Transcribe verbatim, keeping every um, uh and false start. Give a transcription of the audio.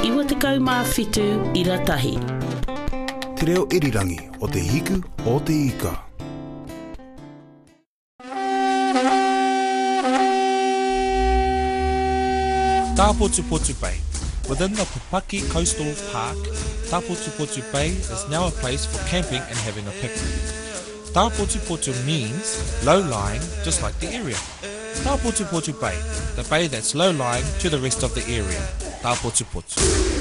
iwa te kaumawhitu i ratahi. Te reo irirangi o te hiku o te ika. Tapotupotu Bay. Within the Pupaki Coastal Park, Tapotupotu Bay is now a place for camping and having a picnic. Tapotupotu means low-lying, just like the area. Tapotupotu Bay, the bay that's low-lying to the rest of the area. Tapotupotu.